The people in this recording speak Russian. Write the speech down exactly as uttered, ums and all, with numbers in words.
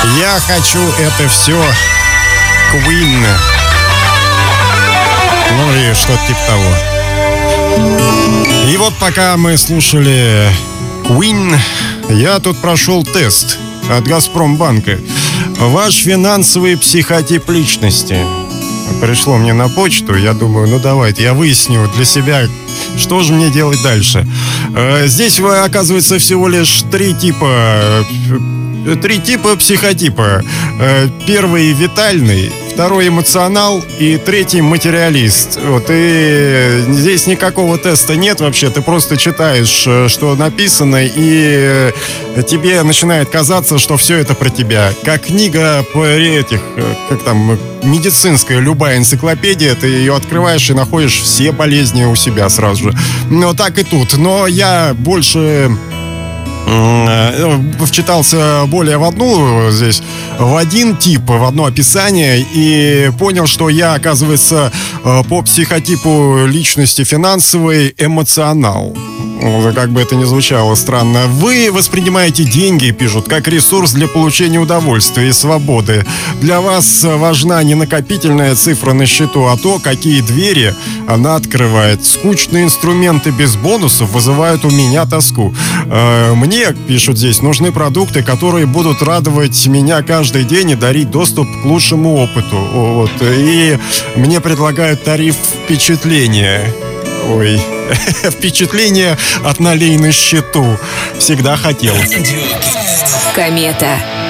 Я хочу это все. Queen. Ну и что-то типа того. И вот пока мы слушали Queen, я тут прошел тест от Газпромбанка. Ваш финансовый психотип личности. Пришло мне на почту, я думаю, ну давайте, я выясню для себя, что же мне делать дальше. Здесь, оказывается, всего лишь три типа, три типа психотипа. Первый — витальный, второй — эмоционал и третий — материалист. Вот, и здесь никакого теста нет вообще, ты просто читаешь, что написано, и тебе начинает казаться, что все это про тебя. Как книга по этих, как там, медицинская любая энциклопедия, ты ее открываешь и находишь все болезни у себя сразу же. Но так и тут. Но я больше вчитался более в одну здесь, в один тип, в одно описание, и понял, что я, оказывается, по психотипу личности финансовый эмоционал. Как бы это ни звучало странно. Вы воспринимаете деньги, пишут, как ресурс для получения удовольствия и свободы. Для вас важна не накопительная цифра на счету, а то, какие двери она открывает. Скучные инструменты без бонусов вызывают у меня тоску. Мне, пишут здесь, нужны продукты, которые будут радовать меня каждый день и дарить доступ к лучшему опыту. Вот. И мне предлагают тариф впечатления. Ой, впечатление от налей на счету. Всегда хотел. Комета.